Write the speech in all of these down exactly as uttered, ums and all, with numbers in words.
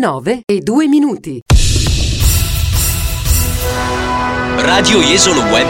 nove e due minuti. Radio Jesolo Web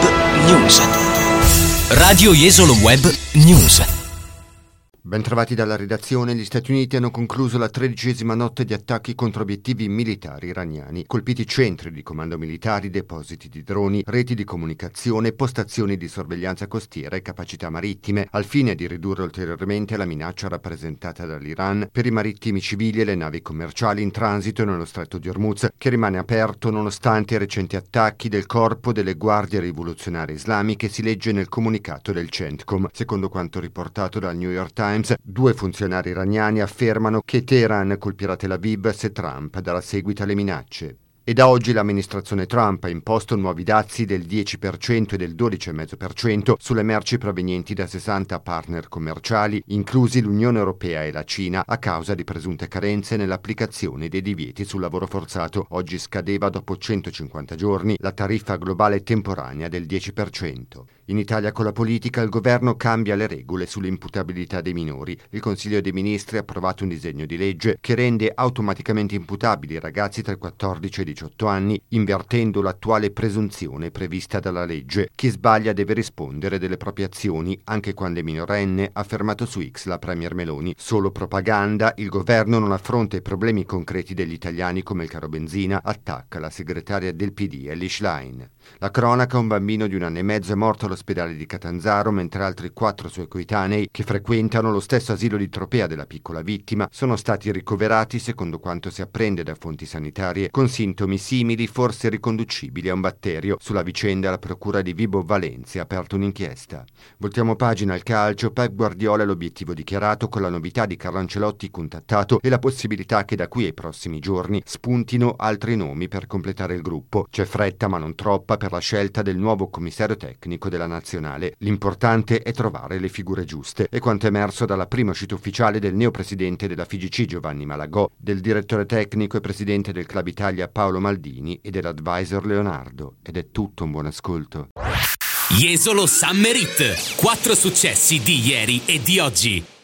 News. Radio Jesolo Web News. Bentrovati dalla redazione. Gli Stati Uniti hanno concluso la tredicesima notte di attacchi contro obiettivi militari iraniani, colpiti centri di comando militari, depositi di droni, reti di comunicazione, postazioni di sorveglianza costiera e capacità marittime, al fine di ridurre ulteriormente la minaccia rappresentata dall'Iran per i marittimi civili e le navi commerciali in transito nello stretto di Hormuz, che rimane aperto nonostante i recenti attacchi del corpo delle guardie rivoluzionarie islamiche, si legge nel comunicato del CENTCOM. Secondo quanto riportato dal New York Times, due funzionari iraniani affermano che Teheran colpirà Tel Aviv se Trump darà seguito alle minacce. E da oggi l'amministrazione Trump ha imposto nuovi dazi del dieci per cento e del dodici virgola cinque per cento sulle merci provenienti da sessanta partner commerciali, inclusi l'Unione Europea e la Cina, a causa di presunte carenze nell'applicazione dei divieti sul lavoro forzato. Oggi scadeva, dopo centocinquanta giorni, la tariffa globale temporanea del dieci per cento. In Italia, con la politica, il governo cambia le regole sull'imputabilità dei minori. Il Consiglio dei Ministri ha approvato un disegno di legge che rende automaticamente imputabili i ragazzi tra i quattordici e i diciotto anni, invertendo l'attuale presunzione prevista dalla legge. Chi sbaglia deve rispondere delle proprie azioni, anche quando è minorenne, ha affermato su X la premier Meloni. Solo propaganda, il governo non affronta i problemi concreti degli italiani come il caro benzina, attacca la segretaria del P D Elly Schlein. La cronaca: un bambino di un anno e mezzo è morto all'ospedale di Catanzaro, mentre altri quattro suoi coetanei, che frequentano lo stesso asilo di Tropea della piccola vittima, sono stati ricoverati, secondo quanto si apprende da fonti sanitarie, con sintomi simili, forse riconducibili a un batterio. Sulla vicenda la procura di Vibo Valentia ha aperto un'inchiesta. Voltiamo pagina al calcio. Pep Guardiola è l'obiettivo dichiarato, con la novità di Carlo Ancelotti contattato e la possibilità che da qui ai prossimi giorni spuntino altri nomi per completare il gruppo. C'è fretta, ma non troppa, per la scelta del nuovo commissario tecnico della nazionale. L'importante è trovare le figure giuste, e quanto emerso dalla prima uscita ufficiale del neopresidente della F I G C Giovanni Malagò, del direttore tecnico e presidente del Club Italia Paolo Maldini e dell'advisor Leonardo. Ed è tutto, un buon ascolto. Jesolo Summer Hit. Quattro successi di ieri e di oggi.